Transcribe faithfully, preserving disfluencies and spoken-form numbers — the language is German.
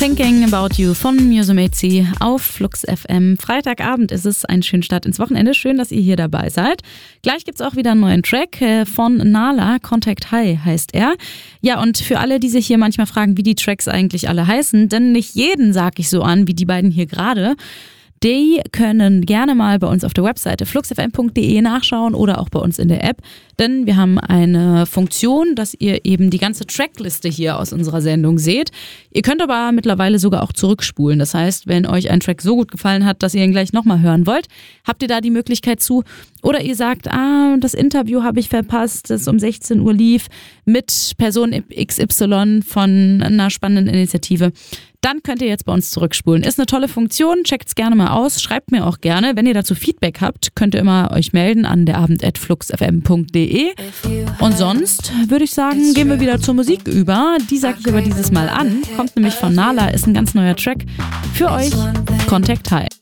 Thinking About You von Musumeci auf Flux F M. Freitagabend ist es, ein schöner Start ins Wochenende. Schön, dass ihr hier dabei seid. Gleich gibt's auch wieder einen neuen Track von Nala, Contact High heißt er. Ja, und für alle, die sich hier manchmal fragen, wie die Tracks eigentlich alle heißen, denn nicht jeden sag ich so an, wie die beiden hier gerade. Die können gerne mal bei uns auf der Webseite flux f m punkt d e nachschauen oder auch bei uns in der App, denn wir haben eine Funktion, dass ihr eben die ganze Trackliste hier aus unserer Sendung seht. Ihr könnt aber mittlerweile sogar auch zurückspulen. Das heißt, wenn euch ein Track so gut gefallen hat, dass ihr ihn gleich nochmal hören wollt, habt ihr da die Möglichkeit zu. Oder ihr sagt, ah, das Interview habe ich verpasst, das um sechzehn Uhr lief mit Person X Y von einer spannenden Initiative. Dann könnt ihr jetzt bei uns zurückspulen. Ist eine tolle Funktion, checkt's gerne mal aus, schreibt mir auch gerne. Wenn ihr dazu Feedback habt, könnt ihr immer euch melden an der abend at flux f m punkt d e. Und sonst würde ich sagen, gehen wir wieder zur Musik über. Die sage ich aber dieses Mal an. Kommt nämlich von Nala, ist ein ganz neuer Track für euch. Contact High.